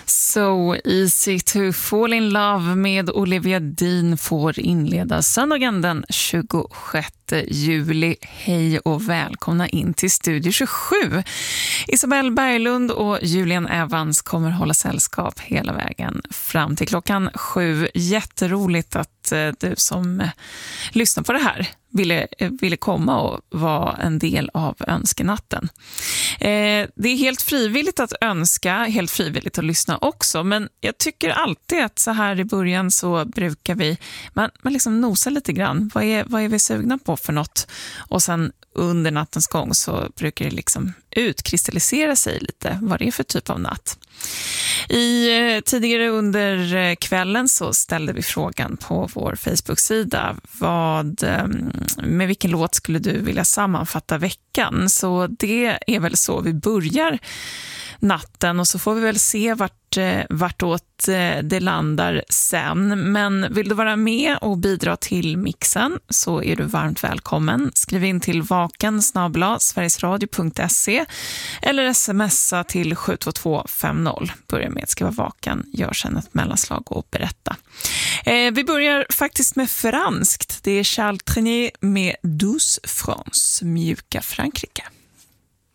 So Easy to Fall in Love med Olivia Dean får inleda söndagen den 26 juli. Hej och välkomna in till Studio 27. Isabelle Berglund och Julian Evans kommer hålla sällskap hela vägen fram till klockan 7. Jätteroligt att du som lyssnar på det här ville komma och vara en del av önskenatten. Det är helt frivilligt att önska, helt frivilligt att lyssna också, men jag tycker alltid att så här i början så brukar man liksom nosa lite grann. Vad är vi sugna på för något? Och sen under nattens gång så brukar det liksom utkristallisera sig lite vad det är för typ av natt. Tidigare under kvällen så ställde vi frågan på vår Facebook-sida med vilken låt skulle du vilja sammanfatta veckan? Så det är väl så vi börjar natten och så får vi väl se vartåt det landar sen. Men vill du vara med och bidra till mixen så är du varmt välkommen. Skriv in till vaken@sverigesradio.se eller smsa till 72250. Börja med att skriva vaken, gör sen ett mellanslag och berätta. Vi börjar faktiskt med franskt. Det är Charles Trenet med Douce France, mjuka Frankrike.